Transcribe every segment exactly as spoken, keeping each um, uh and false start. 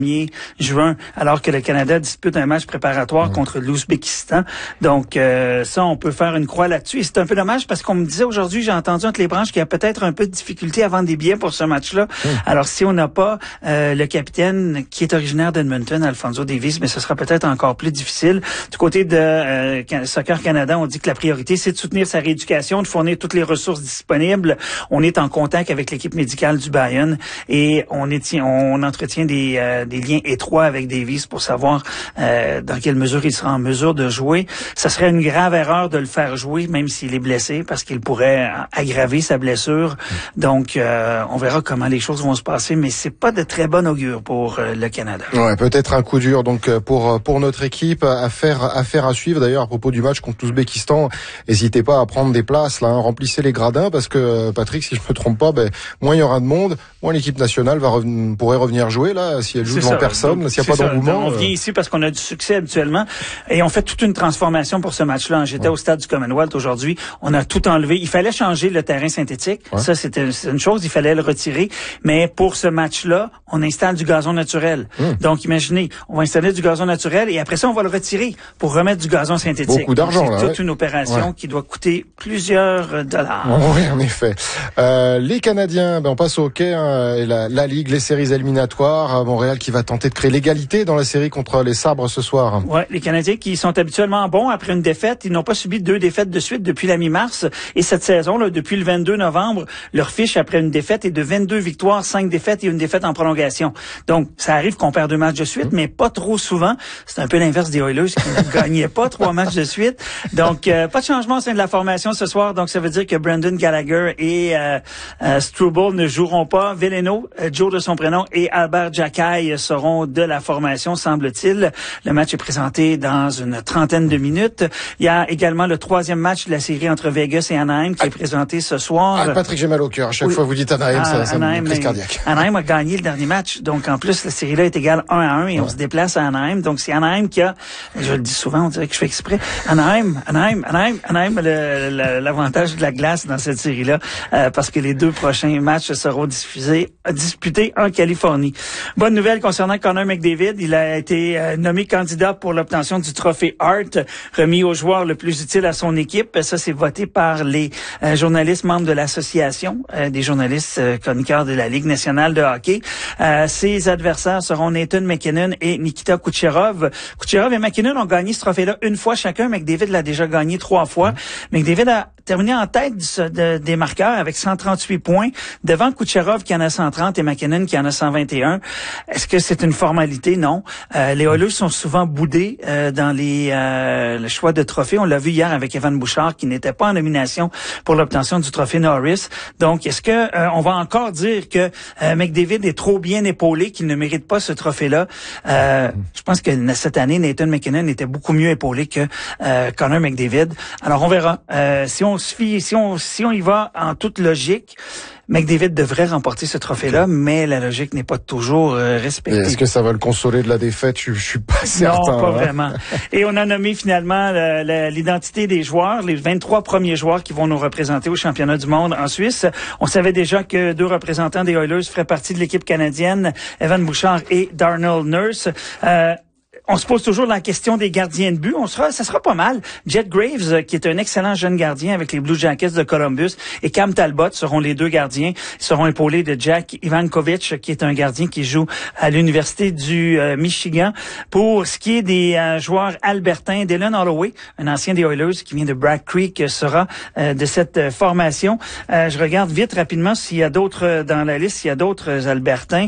juin, alors que le Canada dispute un match préparatoire mmh. contre l'Ouzbékistan. Donc, euh, ça, on peut faire une croix là-dessus. Et c'est un peu dommage parce qu'on me disait aujourd'hui, j'ai entendu entre les branches qu'il y a peut-être un peu de difficulté à vendre des billets pour ce match-là. Mmh. Alors, si on n'a pas euh, le capitaine qui est originaire d'Edmonton, Alfonso Davies, mais ce sera peut-être encore plus difficile. Du côté de euh, Soccer Canada, on dit que la priorité, c'est de soutenir sa rééducation, de fournir toutes les ressources disponibles. On est en contact avec l'équipe médicale du Bayern et on, est, on entretient des... Euh, des liens étroits avec Davies pour savoir euh, dans quelle mesure il sera en mesure de jouer. Ça serait une grave erreur de le faire jouer, même s'il est blessé, parce qu'il pourrait aggraver sa blessure. Donc, euh, on verra comment les choses vont se passer, mais c'est pas de très bon augure pour euh, le Canada. Ouais, peut-être un coup dur donc pour pour notre équipe à faire à faire à suivre. D'ailleurs, à propos du match contre l'Ouzbékistan, n'hésitez pas à prendre des places là, hein, remplissez les gradins parce que Patrick, si je me trompe pas, ben moins il y aura de monde, moins l'équipe nationale va reven- pourrait revenir jouer là si elle joue devant personne, s'il n'y a pas d'engouement. On vient ici parce qu'on a du succès habituellement et on fait toute une transformation pour ce match-là. J'étais ouais. au stade du Commonwealth aujourd'hui. On a tout enlevé. Il fallait changer le terrain synthétique. Ouais. Ça, c'était une chose. Il fallait le retirer. Mais pour ce match-là, on installe du gazon naturel. Hum. Donc, imaginez, on va installer du gazon naturel et après ça, on va le retirer pour remettre du gazon synthétique. Beaucoup d'argent, là. C'est toute ouais. une opération ouais. qui doit coûter plusieurs dollars. Oui, en effet. Euh, les Canadiens, ben, on passe au hockey, hein, et la, la Ligue, les séries éliminatoires. Montréal qui va tenter de créer l'égalité dans la série contre les Sabres ce soir. Ouais, les Canadiens qui sont habituellement bons après une défaite, ils n'ont pas subi deux défaites de suite depuis la mi-mars. Et cette saison, là, depuis le vingt-deux novembre, leur fiche après une défaite est de vingt-deux victoires, cinq défaites et une défaite en prolongation. Donc, ça arrive qu'on perd deux matchs de suite, mmh. mais pas trop souvent. C'est un peu l'inverse des Oilers qui ne gagnaient pas trois matchs de suite. Donc, euh, pas de changement au sein de la formation ce soir. Donc, ça veut dire que Brendan Gallagher et euh, euh, Struble ne joueront pas. Veleno, euh, Joe de son prénom, et Albert Jacquet seront de la formation, semble-t-il. Le match est présenté dans une trentaine de minutes. Il y a également le troisième match de la série entre Vegas et Anaheim qui ah, est présenté ce soir. Ah, Patrick, j'ai mal au cœur. À chaque oui. fois vous dites Anaheim, ah, ça, ça Anaheim, me crise cardiaque. Anaheim a gagné le dernier match. Donc, en plus, la série-là est égale un à un et ouais. on se déplace à Anaheim. Donc, c'est Anaheim qui a, je le dis souvent, on dirait que je fais exprès, Anaheim, Anaheim, Anaheim, Anaheim, le, le, l'avantage de la glace dans cette série-là, euh, parce que les deux prochains matchs seront diffusés, disputés en Californie. Bonne nouvelle concernant Connor McDavid. Il a été euh, nommé candidat pour l'obtention du trophée Hart, remis au joueur le plus utile à son équipe. Ça, c'est voté par les euh, journalistes membres de l'association, euh, des journalistes euh, chroniqueurs de la Ligue nationale de hockey. Euh, ses adversaires seront Nathan MacKinnon et Nikita Kucherov. Kucherov et MacKinnon ont gagné ce trophée-là une fois chacun. McDavid l'a déjà gagné trois fois. Mmh. McDavid a terminé en tête du, de, des marqueurs avec cent trente-huit points, devant Kucherov qui en a cent trente et MacKinnon qui en a cent vingt et un. Est-ce que c'est une formalité? Non. Euh, les Oilers sont souvent boudés euh, dans les euh, le choix de trophées. On l'a vu hier avec Evan Bouchard qui n'était pas en nomination pour l'obtention du trophée Norris. Donc, est-ce que euh, on va encore dire que euh, McDavid est trop bien épaulé, qu'il ne mérite pas ce trophée-là? Euh, je pense que cette année, Nathan MacKinnon était beaucoup mieux épaulé que euh, Connor McDavid. Alors, on verra. Euh, si on se fie, si on si on y va en toute logique, McDavid devrait remporter ce trophée-là, mais la logique n'est pas toujours euh, respectée. Et est-ce que ça va le consoler de la défaite? Je, je suis pas certain. Non, pas hein? vraiment. Et on a nommé finalement la, la, l'identité des joueurs, les vingt-trois premiers joueurs qui vont nous représenter au championnat du monde en Suisse. On savait déjà que deux représentants des Oilers feraient partie de l'équipe canadienne, Evan Bouchard et Darnell Nurse. Euh, On se pose toujours la question des gardiens de but. On sera, ça sera pas mal. Jet Graves, qui est un excellent jeune gardien avec les Blue Jackets de Columbus, et Cam Talbot seront les deux gardiens. Ils seront épaulés de Jack Ivankovic, qui est un gardien qui joue à l'Université du euh, Michigan. Pour ce qui est des euh, joueurs albertains, Dylan Holloway, un ancien des Oilers qui vient de Bragg Creek, sera euh, de cette euh, formation. Euh, je regarde vite, rapidement, s'il y a d'autres euh, dans la liste, s'il y a d'autres euh, albertains.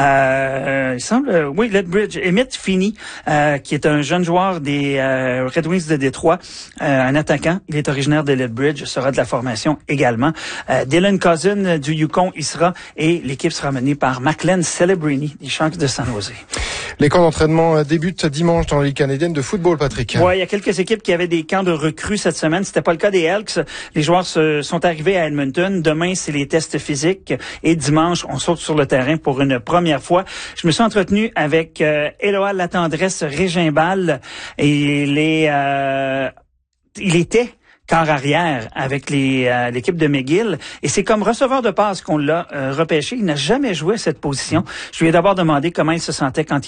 Euh, il semble, euh, oui, Lethbridge, Emmett Finney, Euh, qui est un jeune joueur des euh, Red Wings de Détroit, euh, un attaquant. Il est originaire de Lethbridge, sera de la formation également. Euh, Dylan Cousin du Yukon y sera et l'équipe sera menée par Maclen Celebrini des Sharks de San Jose. Les camps d'entraînement débutent dimanche dans la Ligue canadienne de football, Patrick. Oui, il y a quelques équipes qui avaient des camps de recrues cette semaine. C'était pas le cas des Elks. Les joueurs se, sont arrivés à Edmonton. Demain, c'est les tests physiques. Et dimanche, on saute sur le terrain pour une première fois. Je me suis entretenu avec euh, Éloi Latendresse Régimbal. Et il est, euh, il était quart arrière avec les euh, l'équipe de McGill. Et c'est comme receveur de passe qu'on l'a euh, repêché. Il n'a jamais joué à cette position. Je lui ai d'abord demandé comment il se sentait quand